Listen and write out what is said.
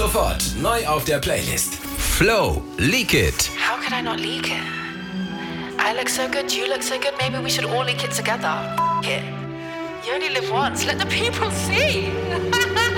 sofort neu auf der Playlist. Flow, Leak It. How could I not leak it? I look so good, you look so good, maybe we should all leak it together. It. You only live once, let the people see.